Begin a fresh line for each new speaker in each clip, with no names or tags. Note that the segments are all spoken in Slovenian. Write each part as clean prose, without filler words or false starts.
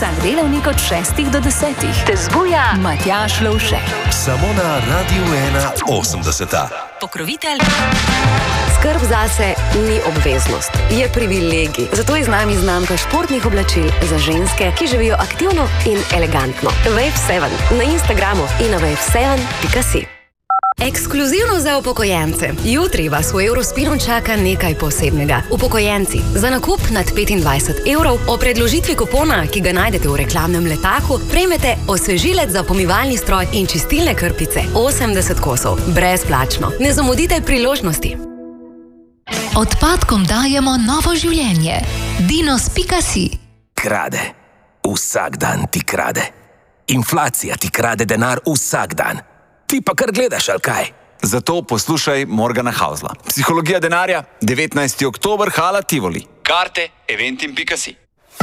Vsak delavnik od 6 do 10 te zbuja Matjaž Lovšek.
Samo na Radiu 81.
Pokrovitelj.
Skrb zase ni obveznost, je privilegij. Zato je z nami znamka športnih oblačil za ženske, ki živijo aktivno in elegantno. Wave 7 na Instagramu in na wave7.si. Ekskluzivno za upokojence. Jutri vas v Eurospinu čaka nekaj posebnega. Upokojenci, za nakup nad 25 evrov o predložitvi kupona, ki ga najdete v reklamnem letaku, prejmete osvežilec za pomivalni stroj in čistilne krpice 80 kosov. Brezplačno. Ne zamudite priložnosti.
Odpadkom dajemo novo življenje. Dinos.si.
Krade. Vsak dan ti krade. Inflacija ti krade denar vsak dan. Ti pa kar gledaš, ali kaj?
Zato poslušaj Morgana Hausla. Psihologija denarja, 19. oktober, Hala Tivoli. Karte eventim.si.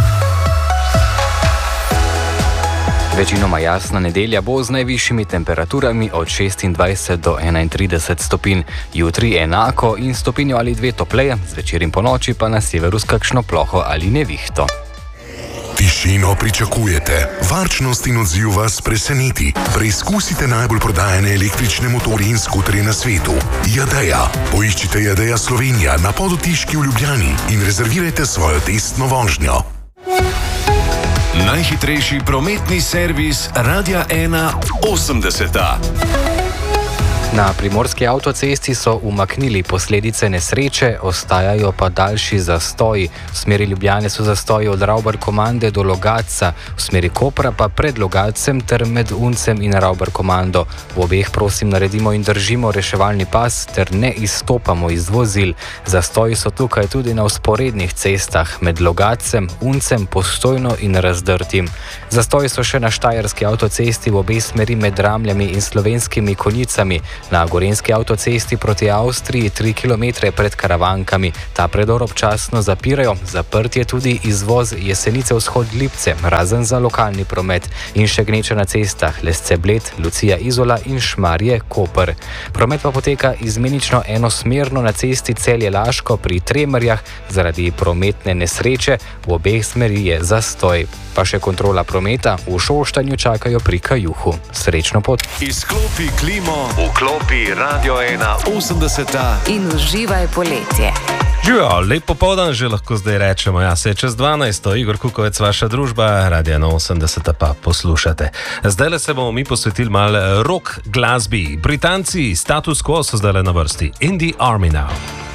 Večinoma jasna nedelja bo z najvišjimi temperaturami od 26 do 31 stopinj. Jutri enako in stopinjo ali dve topleje, zvečer in ponoči pa na severu s kakšno ploho ali nevihto.
Tišino pričakujete, varčnost in odziv vas preseneti. Preizkusite najbolj prodajane električne motorje in skuterje na svetu. Jadeja. Poiščite Jadeja Slovenija na Podotiški v Ljubljani in rezervirajte svojo testno vožnjo.
Najhitrejši prometni servis Radia 81.
Na primorski avtocesti so umaknili posledice nesreče, ostajajo pa daljši zastoji. V smeri Ljubljane so zastoji od Ravbarkomande do Logatca, v smeri Kopra pa pred Logatcem ter med Uncem in Ravbarkomando. V obeh prosim naredimo in držimo reševalni pas ter ne izstopamo iz vozil. Zastoji so tukaj tudi na vzporednih cestah med Logatcem, Uncem, Postojno in Razdrtim. Zastoji so še na Štajerski avtocesti v obe smeri med Ramljami in Slovenskimi Konjicami. Na Gorenjski avtocesti proti Avstriji 3 km pred Karavankami. Ta predor občasno zapirajo, zaprt je tudi izvoz Jesenice vzhod Lipce, razen za lokalni promet. In še gneča na cestah Lesce Bled, Lucija Izola in Šmarje Koper. Promet pa poteka izmenično enosmerno na cesti Celje Laško pri Tremerjah, zaradi prometne nesreče v obeh smeri je zastoj. Pa še kontrola prometa v Šoštanju čakajo pri Kajuhu. Srečno pot.
Izklopi klimo, vklopi Radio 81
in uživaj poletje.
Živijo, lep popoldan že lahko zdaj rečemo. Ja, se je čez 12. Igor Kukovec, vaša družba, Radio 81 pa poslušate. Zdaj se bomo mi posvetili malo rock glasbi. Britanci Status Quo so zdaj na vrsti. In the Army Now.